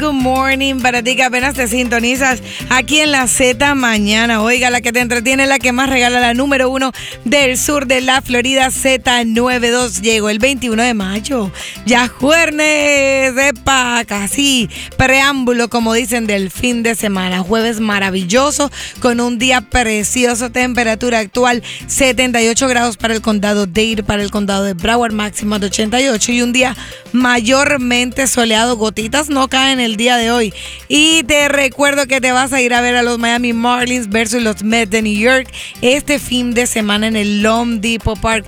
good morning para ti que apenas te sintonizas aquí en la Z Mañana. Oiga, la que te entretiene, la que más regala, la número 1 del sur de la Florida, Z92. Llegó el 21 de mayo. Ya jueves, epa, casi preámbulo, como dicen, del fin de semana. Jueves maravilloso con un día precioso. Temperatura actual 78 grados para el condado Dade, para el condado de Broward, máximo de 88, y un día mayormente soleado. Gotitas no caen el día de hoy. Y te recuerdo que te vas a ir a ver a los Miami Marlins versus los Mets de New York este fin de semana en el Loan Depot Park.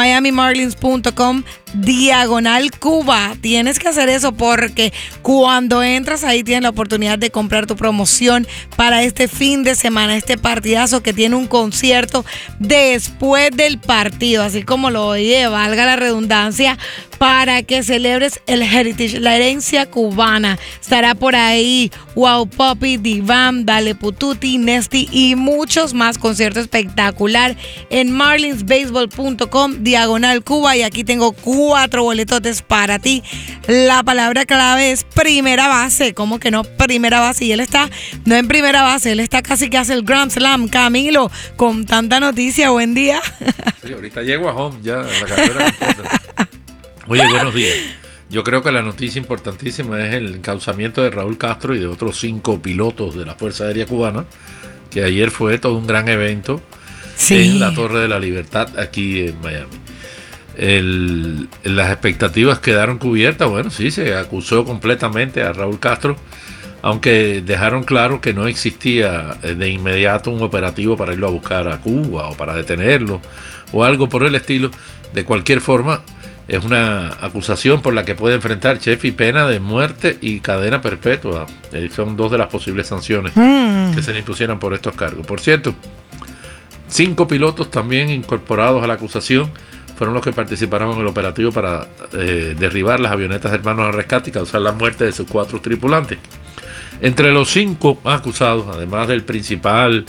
MiamiMarlins.com/Cuba. Tienes que hacer eso porque cuando entras ahí tienes la oportunidad de comprar tu promoción para este fin de semana, este partidazo que tiene un concierto después del partido, así como lo oye, valga la redundancia, para que celebres el heritage, la herencia cubana. Estará por ahí Wow Poppy, Divam, Dale Pututi, Nesty y muchos más. Concierto espectacular en marlinsbaseball.com/Cuba. Y aquí tengo 4 boletotes para ti. La palabra clave es primera base. ¿Cómo que no? Primera base. Y él está no en primera base, él está casi que hace el Grand Slam. Camilo, con tanta noticia, buen día. Sí, ahorita llego a home ya, a la carrera completa. Oye, buenos días. Yo creo que la noticia importantísima es el encauzamiento de Raúl Castro y de otros 5 pilotos de la Fuerza Aérea Cubana, que ayer fue todo un gran evento en la Torre de la Libertad aquí en Miami. Las expectativas quedaron cubiertas. Bueno, sí, se acusó completamente a Raúl Castro, aunque dejaron claro que no existía de inmediato un operativo para irlo a buscar a Cuba o para detenerlo o algo por el estilo. De cualquier forma, es una acusación por la que puede enfrentar Chefi pena de muerte y cadena perpetua. Son 2 de las posibles sanciones que se le impusieran por estos cargos. Por cierto, 5 pilotos también incorporados a la acusación fueron los que participaron en el operativo para derribar las avionetas Hermanos al Rescate y causar la muerte de sus 4 tripulantes. Entre los 5 acusados, además del principal,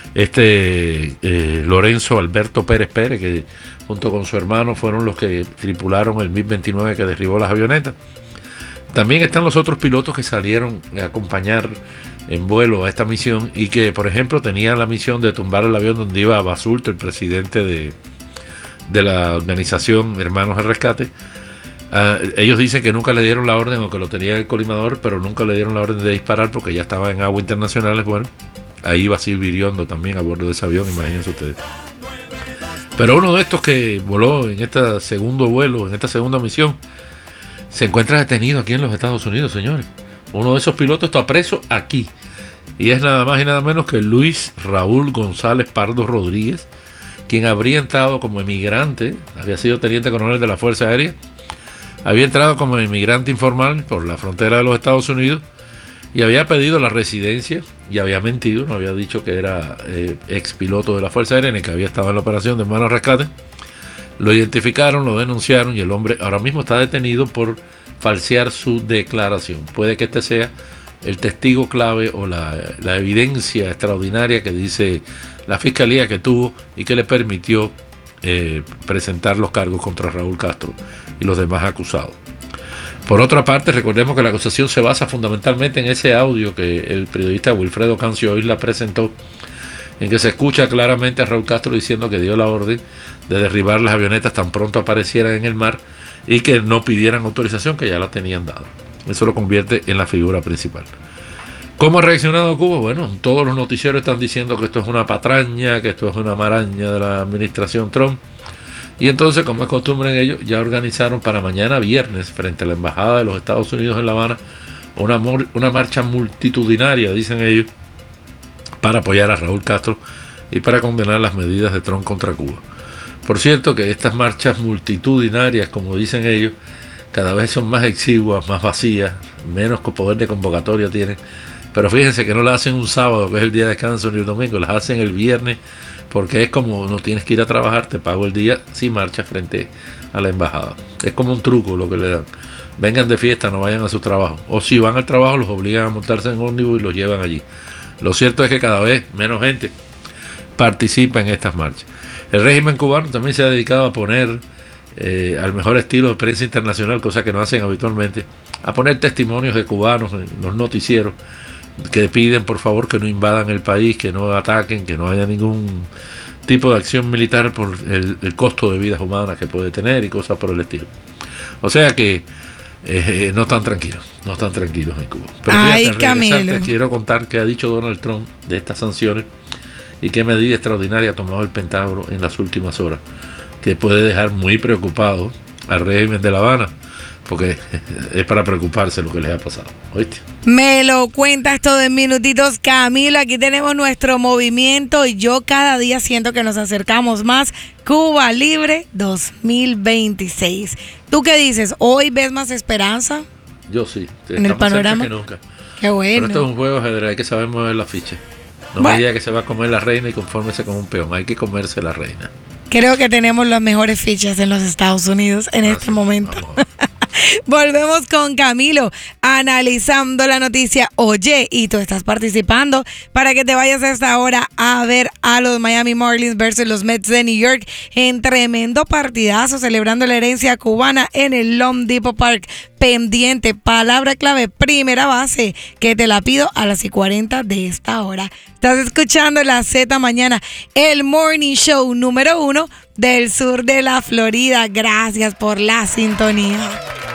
Lorenzo Alberto Pérez Pérez, que junto con su hermano fueron los que tripularon el MiG-29 que derribó las avionetas. También están los otros pilotos que salieron a acompañar en vuelo a esta misión y que, por ejemplo, tenían la misión de tumbar el avión donde iba Basulto, el presidente de la organización Hermanos al Rescate. Ellos dicen que nunca le dieron la orden o que lo tenía en el colimador, pero nunca le dieron la orden de disparar porque ya estaba en aguas internacionales. Bueno, ahí iba Sil Viriondo también a bordo de ese avión, imagínense ustedes. Pero uno de estos que voló en este segundo vuelo, en esta segunda misión, se encuentra detenido aquí en los Estados Unidos, señores. Uno de esos pilotos está preso aquí. Y es nada más y nada menos que Luis Raúl González Pardo Rodríguez, quien habría entrado como emigrante, había sido teniente coronel de la Fuerza Aérea, había entrado como emigrante informal por la frontera de los Estados Unidos y había pedido la residencia y había mentido, no había dicho que era ex piloto de la Fuerza Aérea ni que había estado en la operación de Hermanos al Rescate. Lo identificaron, lo denunciaron y el hombre ahora mismo está detenido por falsear su declaración. Puede que este sea el testigo clave o la evidencia extraordinaria que dice la fiscalía que tuvo y que le permitió presentar los cargos contra Raúl Castro y los demás acusados. Por otra parte, recordemos que la acusación se basa fundamentalmente en ese audio que el periodista Wilfredo Cancio Isla presentó, en que se escucha claramente a Raúl Castro diciendo que dio la orden de derribar las avionetas tan pronto aparecieran en el mar y que no pidieran autorización, que ya la tenían dado. Eso lo convierte en la figura principal. ¿Cómo ha reaccionado Cuba? Bueno, todos los noticieros están diciendo que esto es una patraña, que esto es una maraña de la administración Trump. Y entonces, como es costumbre en ellos, ya organizaron para mañana viernes, frente a la Embajada de los Estados Unidos en La Habana, una marcha multitudinaria, dicen ellos, para apoyar a Raúl Castro y para condenar las medidas de Trump contra Cuba. Por cierto que estas marchas multitudinarias, como dicen ellos, cada vez son más exiguas, más vacías, menos poder de convocatoria tienen. Pero fíjense que no las hacen un sábado, que es el día de descanso, ni el domingo, las hacen el viernes, porque es como no tienes que ir a trabajar, te pago el día si marchas frente a la embajada. Es como un truco lo que le dan. Vengan de fiesta, no vayan a su trabajo. O si van al trabajo, los obligan a montarse en ómnibus y los llevan allí. Lo cierto es que cada vez menos gente participa en estas marchas. El régimen cubano también se ha dedicado a poner al mejor estilo de prensa internacional, cosa que no hacen habitualmente, a poner testimonios de cubanos en los noticieros que piden por favor que no invadan el país, que no ataquen, que no haya ningún tipo de acción militar por el costo de vidas humanas que puede tener y cosas por el estilo. O sea que no están tranquilos en Cuba. Pero fíjate, te quiero contar qué ha dicho Donald Trump de estas sanciones y qué medida extraordinaria ha tomado el Pentágono en las últimas horas, que puede dejar muy preocupado al régimen de La Habana, porque es para preocuparse lo que les ha pasado. ¿Oíste? Me lo cuentas todo en minutitos, Camilo. Aquí tenemos nuestro movimiento y yo cada día siento que nos acercamos más. Cuba Libre 2026. ¿Tú qué dices? ¿Hoy ves más esperanza? Yo sí. ¿En el panorama? Que nunca. Qué bueno. Pero esto es un juego de ajedrez, hay que saber mover la ficha. No me diga que se va a comer la reina y confórmese con un peón. Hay que comerse la reina. Creo que tenemos las mejores fichas en los Estados Unidos en este momento. Volvemos con Camilo analizando la noticia. Oye, y tú estás participando para que te vayas a esta hora a ver a los Miami Marlins versus los Mets de New York en tremendo partidazo, celebrando la herencia cubana en el Home Depot Park. Pendiente, palabra clave, primera base, que te la pido a las 40 de esta hora. Estás escuchando la Z Mañana, el morning show número 1 del sur de la Florida. Gracias por la sintonía.